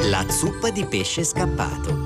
La zuppa di pesce scappato.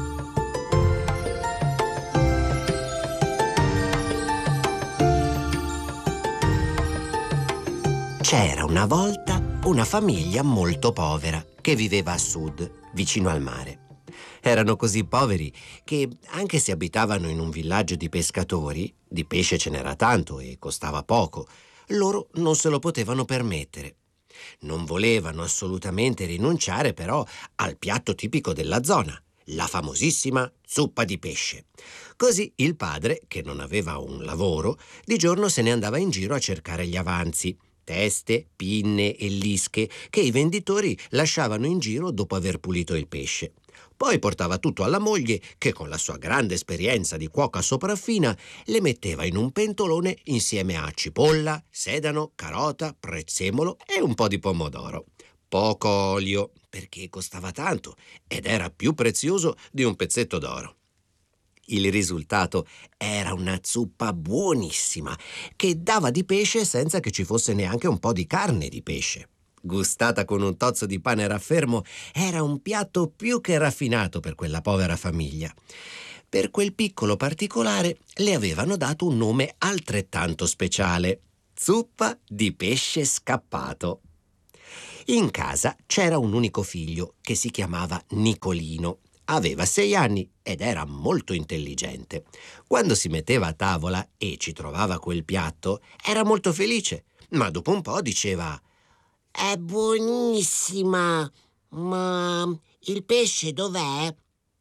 C'era una volta una famiglia molto povera che viveva a sud, vicino al mare. Erano così poveri che, anche se abitavano in un villaggio di pescatori, di pesce ce n'era tanto e costava poco, loro non se lo potevano permettere. Non volevano assolutamente rinunciare però al piatto tipico della zona, la famosissima zuppa di pesce. Così il padre, che non aveva un lavoro, di giorno se ne andava in giro a cercare gli avanzi, teste, pinne e lische che i venditori lasciavano in giro dopo aver pulito il pesce. Poi portava tutto alla moglie che, con la sua grande esperienza di cuoca sopraffina, le metteva in un pentolone insieme a cipolla, sedano, carota, prezzemolo e un po' di pomodoro. Poco olio, perché costava tanto ed era più prezioso di un pezzetto d'oro. Il risultato era una zuppa buonissima che dava di pesce senza che ci fosse neanche un po' di carne di pesce. Gustata con un tozzo di pane raffermo, era un piatto più che raffinato per quella povera famiglia. Per quel piccolo particolare le avevano dato un nome altrettanto speciale: zuppa di pesce scappato. In casa c'era un unico figlio che si chiamava Nicolino. Aveva 6 anni ed era molto intelligente. Quando si metteva a tavola e ci trovava quel piatto, era molto felice, ma dopo un po' diceva: «È buonissima, ma il pesce dov'è?»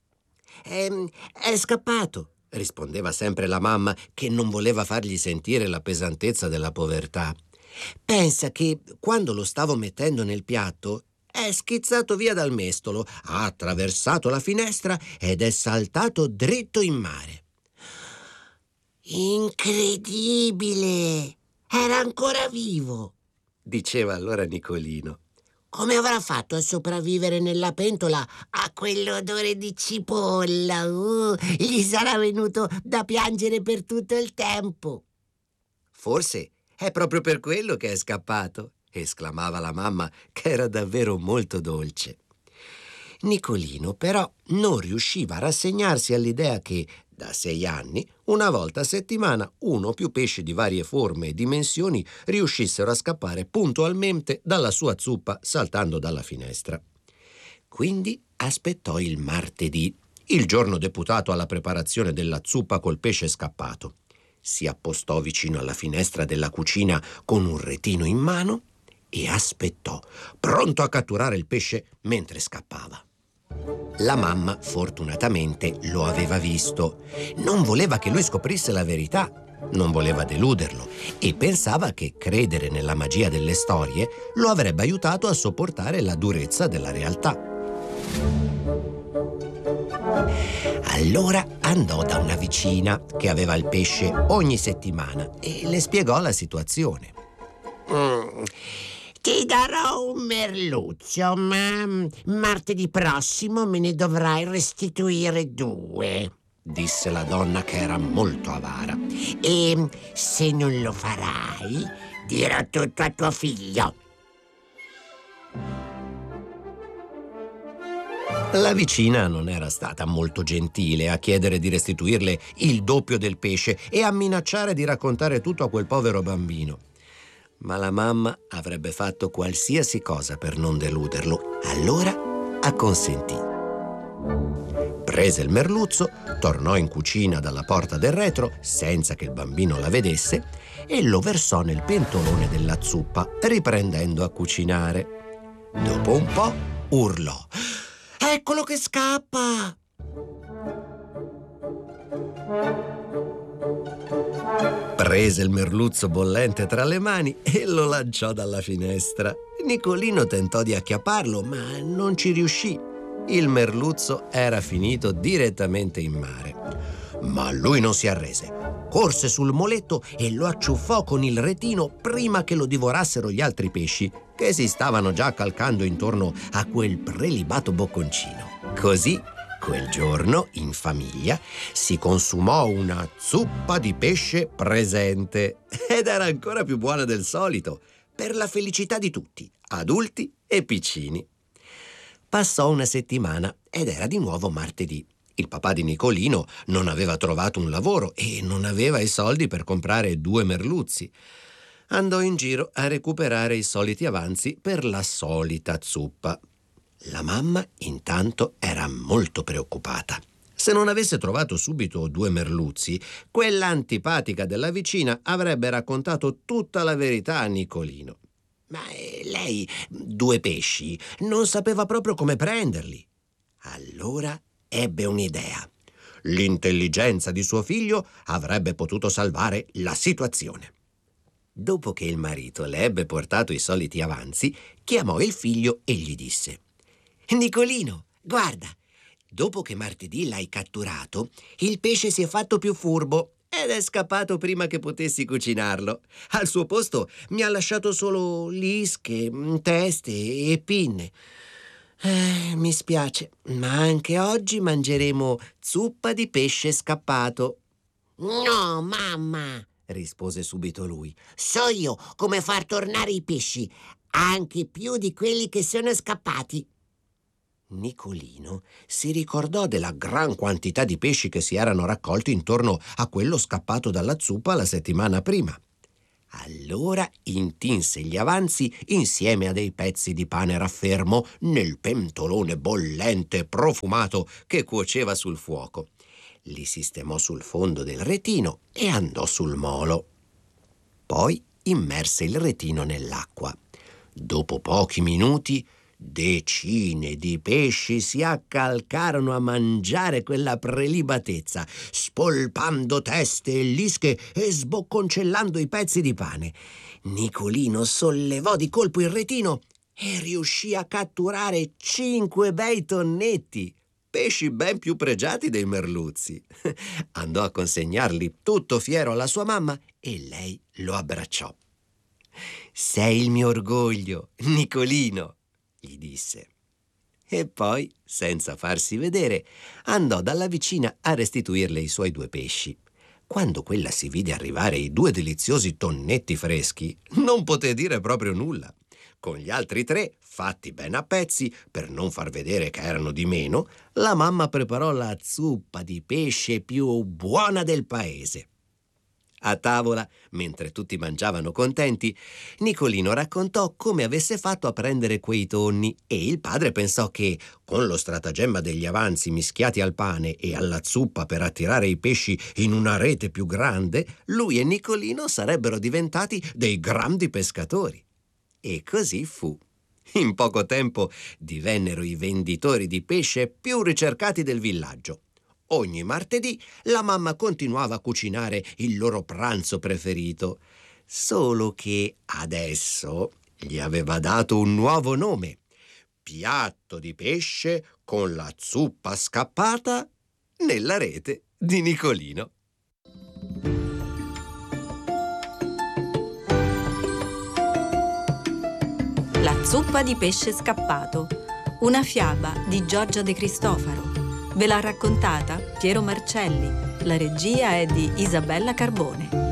È scappato», rispondeva sempre la mamma, che non voleva fargli sentire la pesantezza della povertà. «Pensa che quando lo stavo mettendo nel piatto è schizzato via dal mestolo, ha attraversato la finestra ed è saltato dritto in mare». «Incredibile! Era ancora vivo!» diceva allora Nicolino. «Come avrà fatto a sopravvivere nella pentola a quell'odore di cipolla? Gli sarà venuto da piangere per tutto il tempo». «Forse è proprio per quello che è scappato», esclamava la mamma, che era davvero molto dolce. Nicolino però non riusciva a rassegnarsi all'idea che, da 6 anni, una volta a settimana, uno o più pesci di varie forme e dimensioni riuscissero a scappare puntualmente dalla sua zuppa saltando dalla finestra. Quindi aspettò il martedì, il giorno deputato alla preparazione della zuppa col pesce scappato. Si appostò vicino alla finestra della cucina con un retino in mano e aspettò, pronto a catturare il pesce mentre scappava. La mamma, fortunatamente, lo aveva visto. Non voleva che lui scoprisse la verità, non voleva deluderlo e pensava che credere nella magia delle storie lo avrebbe aiutato a sopportare la durezza della realtà. Allora andò da una vicina che aveva il pesce ogni settimana e le spiegò la situazione. «Ti darò un merluzzo, ma martedì prossimo me ne dovrai restituire 2», disse la donna, che era molto avara. «E se non lo farai, dirò tutto a tuo figlio». La vicina non era stata molto gentile a chiedere di restituirle il doppio del pesce e a minacciare di raccontare tutto a quel povero bambino. Ma la mamma avrebbe fatto qualsiasi cosa per non deluderlo. Allora acconsentì. Prese il merluzzo, tornò in cucina dalla porta del retro senza che il bambino la vedesse e lo versò nel pentolone della zuppa, riprendendo a cucinare. Dopo un po' urlò: «Eccolo che scappa!» Prese il merluzzo bollente tra le mani e lo lanciò dalla finestra. Nicolino tentò di acchiapparlo, ma non ci riuscì. Il merluzzo era finito direttamente in mare. Ma lui non si arrese. Corse sul moletto e lo acciuffò con il retino prima che lo divorassero gli altri pesci, che si stavano già accalcando intorno a quel prelibato bocconcino. Così, quel giorno, in famiglia, si consumò una zuppa di pesce presente ed era ancora più buona del solito, per la felicità di tutti, adulti e piccini. Passò una settimana ed era di nuovo martedì. Il papà di Nicolino non aveva trovato un lavoro e non aveva i soldi per comprare 2 merluzzi. Andò in giro a recuperare i soliti avanzi per la solita zuppa. La mamma, intanto, era molto preoccupata. Se non avesse trovato subito 2 merluzzi, quella antipatica della vicina avrebbe raccontato tutta la verità a Nicolino. Ma lei, 2 pesci, non sapeva proprio come prenderli. Allora ebbe un'idea. L'intelligenza di suo figlio avrebbe potuto salvare la situazione. Dopo che il marito le ebbe portato i soliti avanzi, chiamò il figlio e gli disse: «Nicolino, guarda, dopo che martedì l'hai catturato, il pesce si è fatto più furbo ed è scappato prima che potessi cucinarlo. Al suo posto mi ha lasciato solo lische, teste e pinne. Mi spiace, ma anche oggi mangeremo zuppa di pesce scappato». No, mamma, rispose subito lui. so io come far tornare i pesci, anche più di quelli che sono scappati. Nicolino si ricordò della gran quantità di pesci che si erano raccolti intorno a quello scappato dalla zuppa la settimana prima. Allora intinse gli avanzi insieme a dei pezzi di pane raffermo nel pentolone bollente e profumato che cuoceva sul fuoco. Li sistemò sul fondo del retino e andò sul molo. Poi immerse il retino nell'acqua. Dopo pochi minuti decine di pesci si accalcarono a mangiare quella prelibatezza, spolpando teste e lische e sbocconcellando i pezzi di pane. Nicolino sollevò di colpo il retino e riuscì a catturare 5 bei tonnetti, pesci ben più pregiati dei merluzzi. Andò a consegnarli tutto fiero alla sua mamma e lei lo abbracciò. «Sei il mio orgoglio, Nicolino», gli disse. E poi, senza farsi vedere, andò dalla vicina a restituirle i suoi 2 pesci. Quando quella si vide arrivare i 2 deliziosi tonnetti freschi, non poté dire proprio nulla. Con gli altri 3, fatti ben a pezzi, per non far vedere che erano di meno, la mamma preparò la zuppa di pesce più buona del paese. A tavola, mentre tutti mangiavano contenti, Nicolino raccontò come avesse fatto a prendere quei tonni e il padre pensò che, con lo stratagemma degli avanzi mischiati al pane e alla zuppa per attirare i pesci in una rete più grande, lui e Nicolino sarebbero diventati dei grandi pescatori. E così fu. In poco tempo divennero i venditori di pesce più ricercati del villaggio. Ogni martedì la mamma continuava a cucinare il loro pranzo preferito, solo che adesso gli aveva dato un nuovo nome: piatto di pesce con la zuppa scappata nella rete di Nicolino. La zuppa di pesce scappato, una fiaba di Giorgia De Cristofaro. Ve l'ha raccontata Piero Marcelli. La regia è di Isabella Carbone.